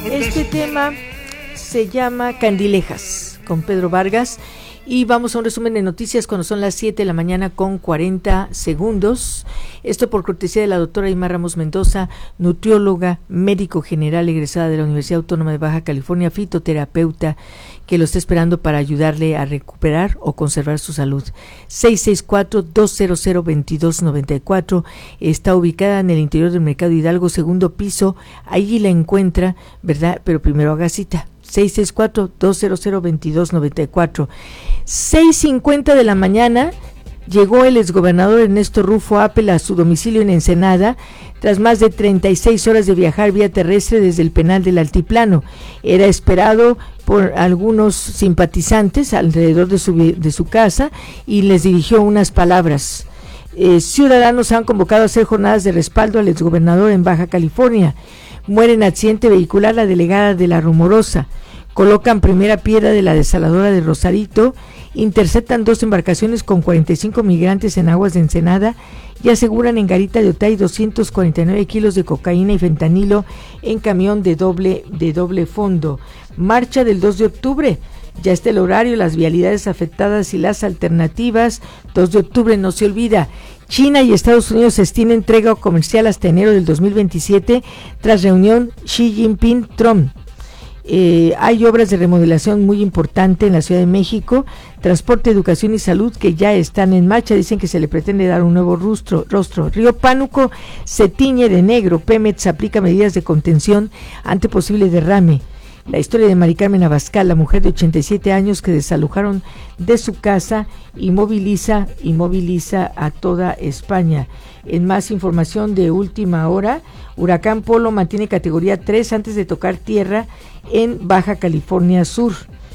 Este tema se llama Candilejas, con Pedro Vargas. Y vamos a un resumen de noticias cuando son las 7 de la mañana con 40 segundos. Esto por cortesía de la doctora Aimar Ramos Mendoza, nutrióloga, médico general egresada de la Universidad Autónoma de Baja California, fitoterapeuta, que lo está esperando para ayudarle a recuperar o conservar su salud. 664-200-2294. Está ubicada en el interior del Mercado Hidalgo, segundo piso. Allí la encuentra, ¿verdad? Pero primero haga cita. 664-200-2294. 6:50 de la mañana llegó el exgobernador Ernesto Rufo Appel a su domicilio en Ensenada tras más de 36 horas de viajar vía terrestre desde el penal del Altiplano. Era esperado por algunos simpatizantes alrededor de su casa y les dirigió unas palabras. Ciudadanos han convocado a hacer jornadas de respaldo al exgobernador en Baja California. Muere en accidente vehicular la delegada de La Rumorosa. Colocan primera piedra de la desaladora de Rosarito. Interceptan 2 embarcaciones con 45 migrantes en aguas de Ensenada y aseguran en Garita de Otay 249 kilos de cocaína y fentanilo en camión de doble fondo. Marcha del 2 de octubre. Ya está el horario, las vialidades afectadas y las alternativas. 2 de octubre no se olvida. China y Estados Unidos extienden tregua comercial hasta enero del 2027 tras reunión Xi Jinping-Trump. Hay obras de remodelación muy importante en la Ciudad de México, transporte, educación y salud que ya están en marcha. Dicen que se le pretende dar un nuevo rostro. Río Pánuco se tiñe de negro. Pemex aplica medidas de contención ante posible derrame. La historia de Mari Carmen Abascal, la mujer de 87 años que desalojaron de su casa y moviliza a toda España. En más información de última hora, Huracán Polo mantiene categoría 3 antes de tocar tierra en Baja California Sur.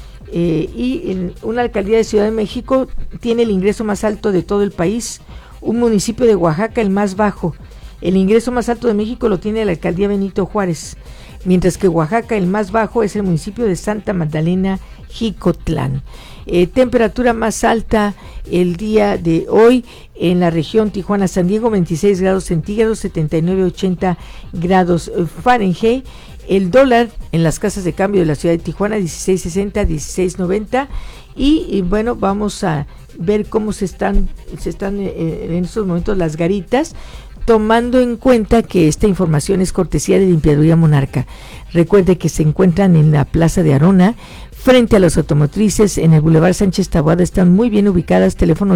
Y en una alcaldía de Ciudad de México tiene el ingreso más alto de todo el país, un municipio de Oaxaca el más bajo. El ingreso más alto de México lo tiene la alcaldía Benito Juárez, mientras que Oaxaca el más bajo es el municipio de Santa Magdalena, Jicotlán. Temperatura más alta el día de hoy en la región Tijuana-San Diego, 26 grados centígrados, 79-80 grados Fahrenheit. El dólar en las casas de cambio de la ciudad de Tijuana, 16.60, 16.90. Y bueno, vamos a ver cómo se están en estos momentos las garitas, tomando en cuenta que esta información es cortesía de Limpiaduría Monarca. Recuerde que se encuentran en la Plaza de Arona, frente a las automotrices, en el Boulevard Sánchez Taboada. Están muy bien ubicadas, teléfono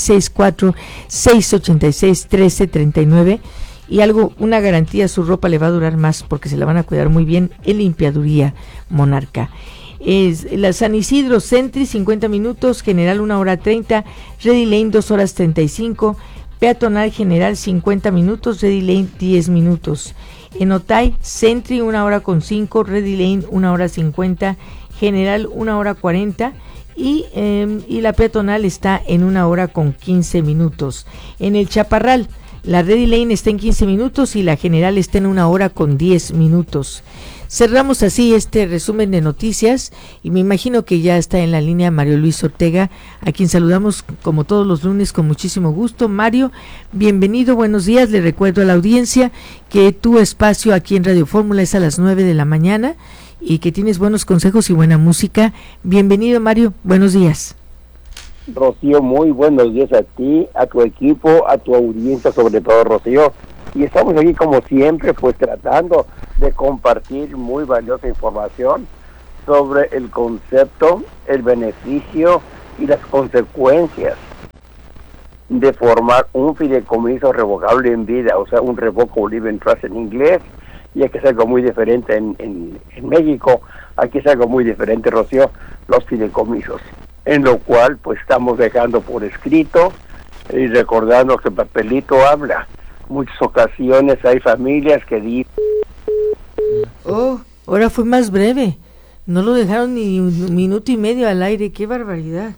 664-686-1339. Y una garantía, su ropa le va a durar más porque se la van a cuidar muy bien en Limpiaduría Monarca. Es la San Isidro Sentry, 50 minutos, General 1 hora 30, Ready Lane 2 horas 35, Peatonal General 50 minutos, Ready Lane 10 minutos. En Otay, Sentry 1 hora con 5, Ready Lane 1 hora 50, General 1 hora 40 y la Peatonal está en 1 hora con 15 minutos. En el Chaparral, la Ready Lane está en 15 minutos y la General está en 1 hora con 10 minutos. Cerramos así este resumen de noticias y me imagino que ya está en la línea Mario Luis Ortega, a quien saludamos como todos los lunes con muchísimo gusto. Mario, bienvenido, buenos días. Le recuerdo a la audiencia que tu espacio aquí en Radio Fórmula es a las 9 de la mañana y que tienes buenos consejos y buena música. Bienvenido, Mario, buenos días. Rocío, muy buenos días a ti, a tu equipo, a tu audiencia, sobre todo, Rocío. Y estamos aquí como siempre, pues tratando de compartir muy valiosa información sobre el concepto, el beneficio y las consecuencias de formar un fideicomiso revocable en vida, o sea, un revocable living trust en inglés, y aquí es algo muy diferente en México. Aquí es algo muy diferente, Rocío, los fideicomisos, en lo cual pues estamos dejando por escrito y recordando que el papelito habla. Muchas ocasiones hay familias que dicen... Oh, ahora fue más breve. No lo dejaron ni un minuto y medio al aire. ¡Qué barbaridad!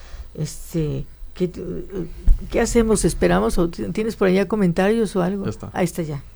¿Qué hacemos? ¿Esperamos? ¿O tienes por allá comentarios o algo? Ya está. Ahí está ya.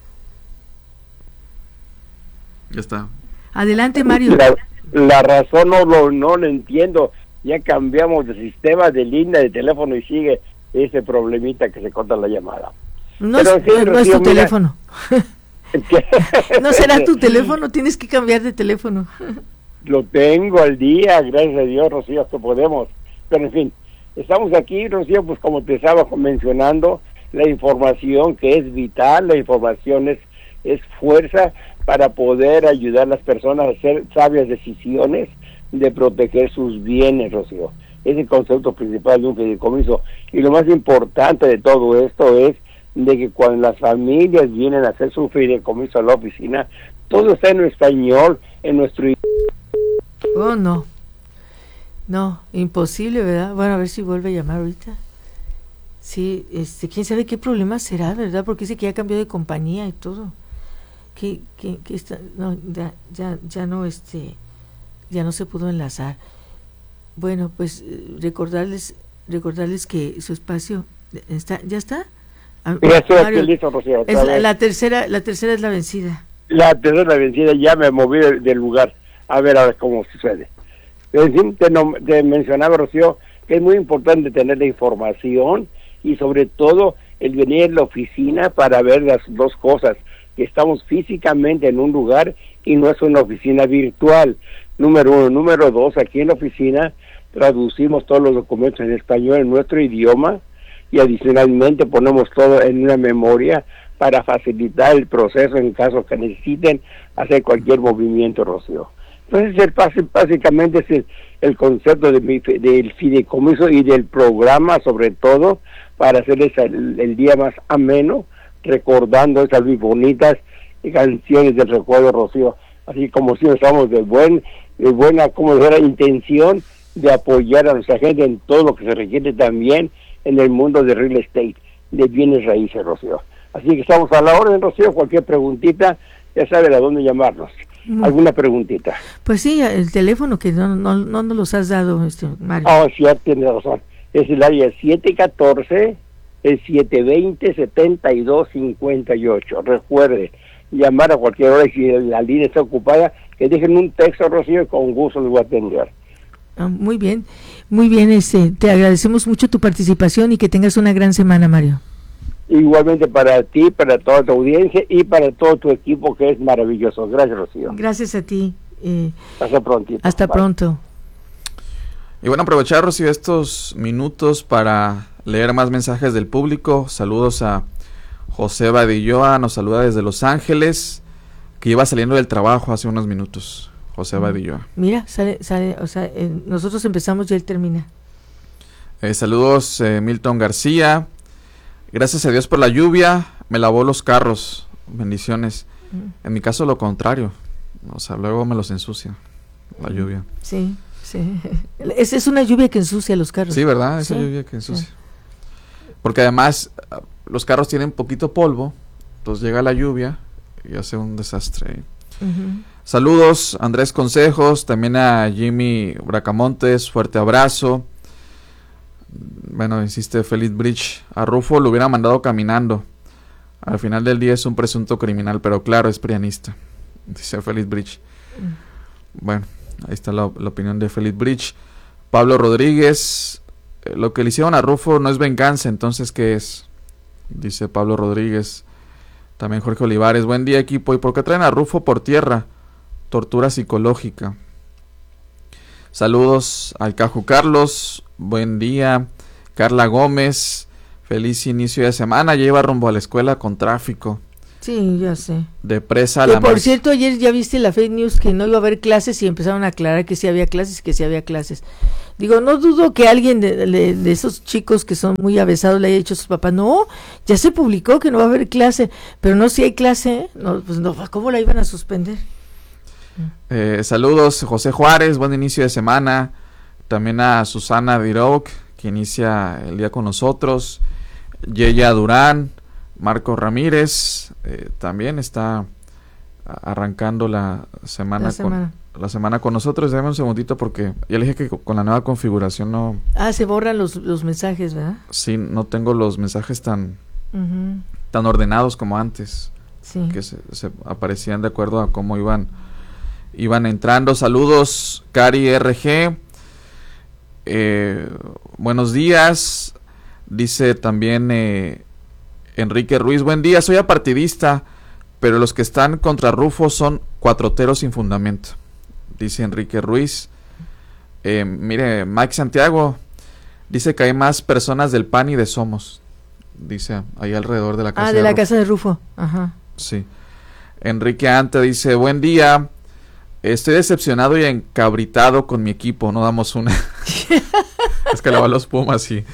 Ya está. Adelante, Mario. La razón no lo entiendo. Ya cambiamos de sistema de línea de teléfono y sigue ese problemita que se corta la llamada. No es tu teléfono. ¿No será tu teléfono? Tienes que cambiar de teléfono. Lo tengo al día, gracias a Dios, Rocío, hasta podemos. Pero en fin, estamos aquí, Rocío, pues como te estaba mencionando, la información que es vital, la información es fuerza para poder ayudar a las personas a hacer sabias decisiones de proteger sus bienes, Rocío. Es el concepto principal de un fideicomiso. Y lo más importante de todo esto es de que cuando las familias vienen a hacer su fideicomiso a la oficina, todo está en español, en nuestro idioma. Oh, no, imposible, ¿verdad? Bueno, a ver si vuelve a llamar ahorita. Sí, quién sabe qué problema será, ¿verdad? Porque dice que ya cambió de compañía y todo. Que está, no, ya no, ya no se pudo enlazar. Bueno, pues recordarles que su espacio ya está. Ya estoy aquí listo, Rocío. La tercera es la vencida. La tercera es la vencida, ya me moví del lugar. A ver cómo sucede. En fin, te mencionaba, Rocío, que es muy importante tener la información y sobre todo el venir a la oficina para ver las dos cosas, que estamos físicamente en un lugar y no es una oficina virtual. Número uno. Número dos, aquí en la oficina traducimos todos los documentos en español en nuestro idioma y adicionalmente ponemos todo en una memoria para facilitar el proceso en caso que necesiten hacer cualquier movimiento, Rocío. Entonces, básicamente es el concepto del fideicomiso y del programa, sobre todo, para hacerles el día más ameno, recordando esas muy bonitas canciones del recuerdo, Rocío. Así como si estamos de buena, como de intención de apoyar a nuestra gente en todo lo que se requiere también en el mundo de real estate, de bienes raíces, Rocío. Así que estamos a la orden, Rocío. Cualquier preguntita, ya saben a dónde llamarnos. ¿Alguna preguntita? Pues sí, el teléfono que no nos los has dado, Mario. Oh, sí, tiene razón. Es el área 714, el 720-7258. Recuerde, llamar a cualquier hora y si la línea está ocupada, que dejen un texto, Rocío, y con gusto les voy a atender. Muy bien, te agradecemos mucho tu participación y que tengas una gran semana, Mario. Igualmente para ti, para toda tu audiencia y para todo tu equipo, que es maravilloso. Gracias, Rocío. Gracias a ti. Hasta prontito. Hasta pronto. Y bueno, aprovechar, Rocío, estos minutos para leer más mensajes del público. Saludos a José Badilloa, nos saluda desde Los Ángeles, que iba saliendo del trabajo hace unos minutos. José Badilloa. Mira, sale, o sea, nosotros empezamos y él termina. Saludos, Milton García. Gracias a Dios por la lluvia, me lavó los carros, bendiciones. En mi caso lo contrario, o sea, luego me los ensucia la lluvia. Sí. Es una lluvia que ensucia los carros. Sí, ¿verdad? Esa lluvia que ensucia. Sí. Porque además los carros tienen poquito polvo, entonces llega la lluvia y hace un desastre. Saludos, Andrés Consejos, también a Jimmy Bracamontes, fuerte abrazo. Bueno, insiste Félix Bridge, a Rufo lo hubiera mandado caminando. Al final del día es un presunto criminal, pero claro, es prianista, dice Félix Bridge. Bueno, ahí está la opinión de Félix Bridge. Pablo Rodríguez, lo que le hicieron a Rufo no es venganza, entonces ¿qué es? Dice Pablo Rodríguez. También Jorge Olivares, buen día equipo. ¿Y por qué traen a Rufo por tierra? Tortura psicológica. Saludos al Caju Carlos, buen día. Carla Gómez, feliz inicio de semana, lleva rumbo a la escuela con tráfico. Sí, ya sé. De Presa a la Mar. Por cierto, ayer ya viste la fake news que no iba a haber clases y empezaron a aclarar que sí había clases, Digo, no dudo que alguien de esos chicos que son muy avesados le haya dicho a sus papás, no, ya se publicó que no va a haber clase, pero no, si hay clase, no, pues no, ¿cómo la iban a suspender? Saludos, José Juárez, buen inicio de semana. También a Susana Diroc, que inicia el día con nosotros. Yeya Durán, Marco Ramírez, también está arrancando la semana con nosotros. Dame un segundito porque ya le dije que con la nueva configuración no... se borran los mensajes, ¿verdad? Sí, no tengo los mensajes tan ordenados como antes. Sí. Que se aparecían de acuerdo a cómo iban entrando. Saludos, Cari RG. Buenos días. Dice también Enrique Ruiz, buen día, soy apartidista, pero los que están contra Rufo son cuatroteros sin fundamento, dice Enrique Ruiz. Mire, Mike Santiago dice que hay más personas del PAN y de Somos, dice ahí alrededor de la casa de la casa de Rufo. Ajá. Sí. Enrique Ante dice, buen día, estoy decepcionado y encabritado con mi equipo, no damos una. Es que le va a los Pumas y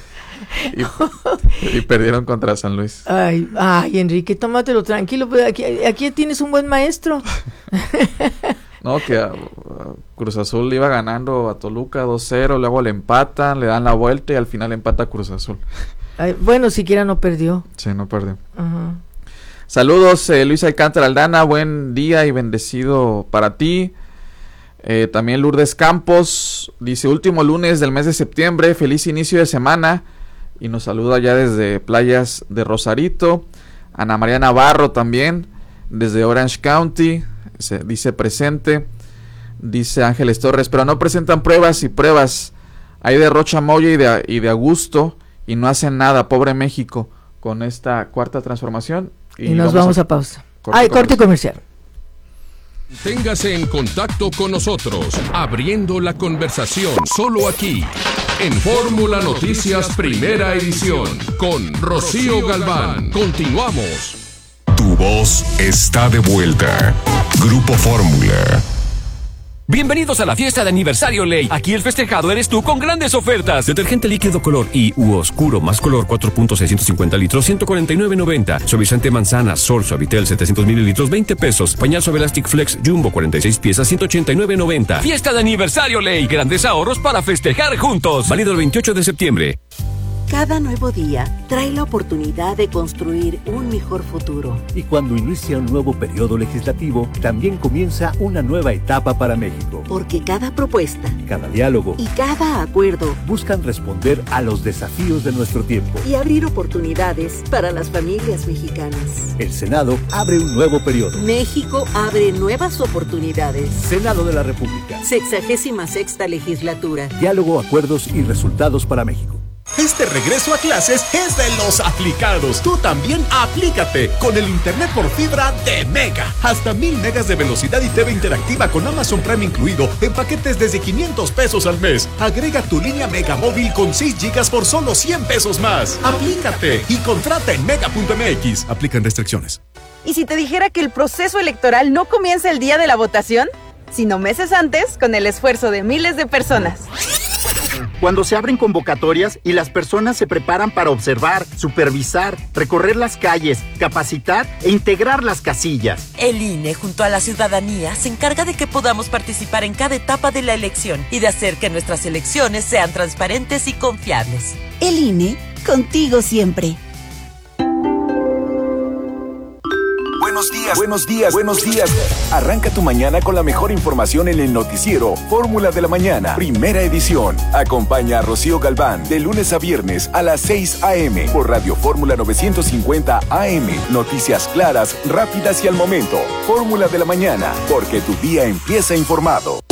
perdieron contra San Luis. Ay, Enrique, tómatelo tranquilo, pues aquí tienes un buen maestro. No, que Cruz Azul iba ganando a Toluca 2-0, luego le empatan, le dan la vuelta y al final empata Cruz Azul. Ay, bueno, siquiera no perdió. Sí, no perdió. Ajá. Saludos, Luis Alcántara Aldana, buen día y bendecido para ti. También Lourdes Campos dice, último lunes del mes de septiembre, feliz inicio de semana, y nos saluda ya desde Playas de Rosarito. Ana María Navarro también, desde Orange County, dice presente. Dice Ángeles Torres, pero no presentan pruebas y pruebas, hay de Rocha Moya y de Augusto, y no hacen nada, pobre México, con esta cuarta transformación. Y nos vamos a pausa. Corte comercial. Téngase en contacto con nosotros, abriendo la conversación, solo aquí, en Fórmula Noticias Primera Edición, con Rocío Galván. Continuamos. Tu voz está de vuelta. Grupo Fórmula. Bienvenidos a la fiesta de aniversario Ley. Aquí el festejado eres tú con grandes ofertas. Detergente líquido color y u oscuro más color 4.650 litros, 149.90. Suavizante manzana, Sol Suavitel 700 mililitros, 20 pesos. Pañal Suave Elastic Flex Jumbo 46 piezas, 189.90. Fiesta de aniversario Ley. Grandes ahorros para festejar juntos. Válido el 28 de septiembre. Cada nuevo día trae la oportunidad de construir un mejor futuro. Y cuando inicia un nuevo periodo legislativo, también comienza una nueva etapa para México. Porque cada propuesta, cada diálogo y cada acuerdo buscan responder a los desafíos de nuestro tiempo y abrir oportunidades para las familias mexicanas. El Senado abre un nuevo periodo. México abre nuevas oportunidades. Senado de la República. 66ª legislatura. Diálogo, acuerdos y resultados para México. Este regreso a clases es de los aplicados. Tú también aplícate con el internet por fibra de Mega. Hasta 1000 megas de velocidad y TV interactiva con Amazon Prime incluido en paquetes desde 500 pesos al mes. Agrega tu línea Mega móvil con 6 gigas por solo 100 pesos más. Aplícate y contrata en mega.mx. Aplican restricciones. ¿Y si te dijera que el proceso electoral no comienza el día de la votación, sino meses antes con el esfuerzo de miles de personas? Cuando se abren convocatorias y las personas se preparan para observar, supervisar, recorrer las calles, capacitar e integrar las casillas. El INE, junto a la ciudadanía, se encarga de que podamos participar en cada etapa de la elección y de hacer que nuestras elecciones sean transparentes y confiables. El INE, contigo siempre. Buenos días. Arranca tu mañana con la mejor información en el noticiero Fórmula de la Mañana, primera edición. Acompaña a Rocío Galván de lunes a viernes a las 6 a.m. por Radio Fórmula 950 AM. Noticias claras, rápidas y al momento. Fórmula de la Mañana, porque tu día empieza informado.